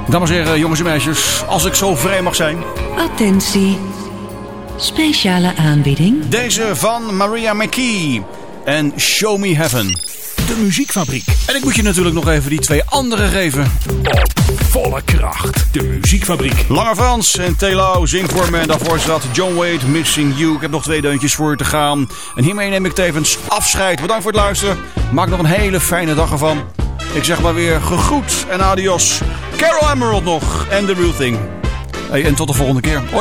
Dames en heren, jongens en meisjes, als ik zo vrij mag zijn. Attentie. Speciale aanbieding. Deze van Maria McKee en Show Me Heaven. De Muziekfabriek. En ik moet je natuurlijk nog even die 2 andere geven. Op volle kracht. De Muziekfabriek. Lange Frans en Telau zingt voor me. En daarvoor staat John Wade, Missing You. Ik heb nog 2 deuntjes voor je te gaan. En hiermee neem ik tevens afscheid. Bedankt voor het luisteren. Maak nog een hele fijne dag ervan. Ik zeg maar weer gegroet en adios. Carol Emerald nog en The Real Thing. Hey, en tot de volgende keer.